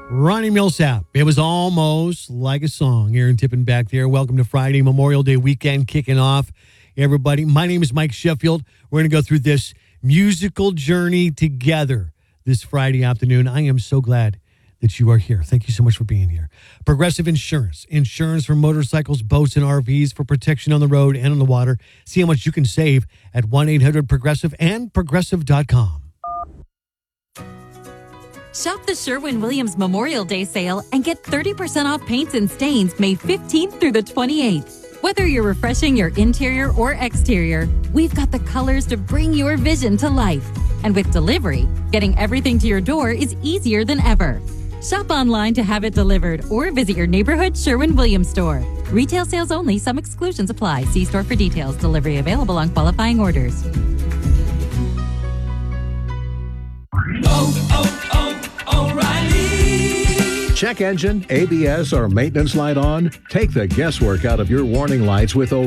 Ronnie Millsap. It was almost like a song. Aaron Tippin back there. Welcome to Friday, Memorial Day weekend kicking off. Everybody, my name is Mike Sheffield. We're going to go through this musical journey together this Friday afternoon. I am so glad that you are here. Thank you so much for being here. Progressive Insurance. Insurance for motorcycles, boats, and RVs for protection on the road and on the water. See how much you can save at 1-800-PROGRESSIVE and Progressive.com. Shop the Sherwin-Williams Memorial Day sale and get 30% off paints and stains May 15th through the 28th. Whether you're refreshing your interior or exterior, we've got the colors to bring your vision to life. And with delivery, getting everything to your door is easier than ever. Shop online to have it delivered or visit your neighborhood Sherwin-Williams store. Retail sales only. Some exclusions apply. See store for details. Delivery available on qualifying orders. O'Reilly. Check engine, ABS, or maintenance light on? Take the guesswork out of your warning lights with O'Reilly.